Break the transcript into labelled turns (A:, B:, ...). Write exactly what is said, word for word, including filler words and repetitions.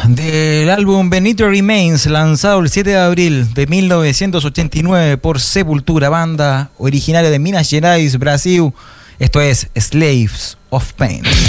A: del álbum Benito Remains, lanzado el siete de abril de mil novecientos ochenta y nueve por Sepultura, banda originaria de Minas Gerais, Brasil. Esto es Slaves of Pain.